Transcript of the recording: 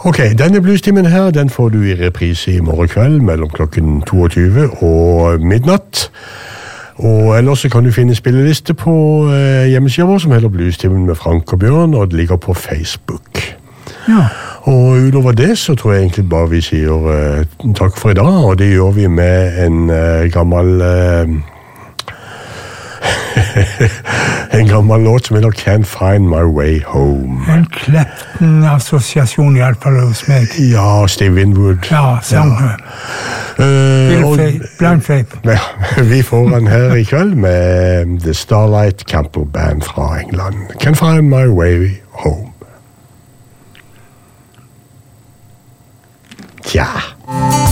Ok, denne bluestimen her, den får du i reprise i morgen kveld mellom klokken 22 og midnatt. Og ellers så kan du finne spilleliste på hjemmesiden vår som heter Bluestimen med Frank og Bjørn, og det ligger på Facebook. Ja. Og utover det så tror jeg egentlig bare vi sier takk for i dag, og det gjør vi med en gammel en gammel låt som heter Can't Find My Way Home. En Clapton-assosiasjon i alle fall hos meg. Ja, Steve Winwood. Ja, sang. Blind Faith. Ja, vi får den her i kveld med The Starlight Camper Band fra England. Can't Find My Way Home. Tja.